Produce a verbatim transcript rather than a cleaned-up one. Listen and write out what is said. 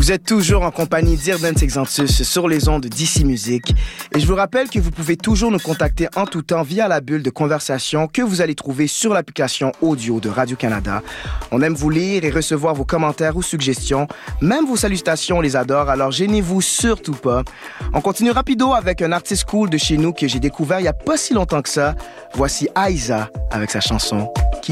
Vous êtes toujours en compagnie d'Irden Sexantus sur les ondes d'I C Musique. Et je vous rappelle que vous pouvez toujours nous contacter en tout temps via la bulle de conversation que vous allez trouver sur l'application audio de Radio-Canada. On aime vous lire et recevoir vos commentaires ou suggestions. Même vos salutations, on les adore, alors gênez-vous surtout pas. On continue rapido avec un artiste cool de chez nous que j'ai découvert il y a pas si longtemps que ça. Voici Aiza avec sa chanson « Quitter ».